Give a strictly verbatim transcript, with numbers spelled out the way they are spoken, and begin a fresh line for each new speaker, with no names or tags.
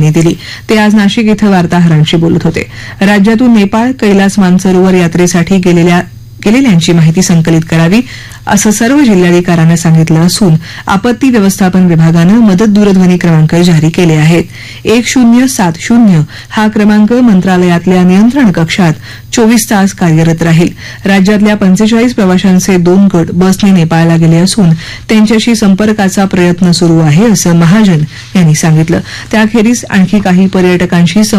यांनी दिली. ते आज नाशिक इथं वार्ताहरांशी बोलत होते. राज्यातून नेपाळ कैलास मानसरोवर यात्रेसाठी गेलेल्या गेलेल्यांची माहिती संकलित करावी असं सर्व जिल्हाधिकाऱ्यांना सांगितलं असून आपत्ती व्यवस्थापन विभागानं मदत दूरध्वनी क्रमांक जारी केले आहेत. एक शून्य सात शून्य हा क्रमांक मंत्रालयातल्या नियंत्रण कक्षात चोवीस तास कार्यरत राहील. राज्यातल्या पंचेचाळीस प्रवाशांचे दोन गट बसने नेपाळला गेले असून त्यांच्याशी संपर्काचा प्रयत्न सुरू आहे असं महाजन यांनी सांगितलं. त्याखेरीज आणखी काही पर्यटकांशी